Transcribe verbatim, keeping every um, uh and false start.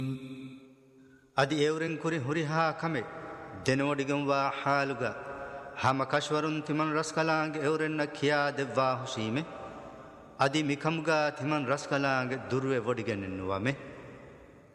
අදි එවරෙන් කුරි හුරිහා කමෙ දෙනෝඩිගම්වා හාලුග හම කශ්වරුන් තිමන් රස්කලාගේ එවරෙන්න කියා දෙවවා හුසීමේ අදි මිකම්ගා තිමන් රස්කලාගේ දුර්වේ වොඩිගෙනෙන්නුවමේ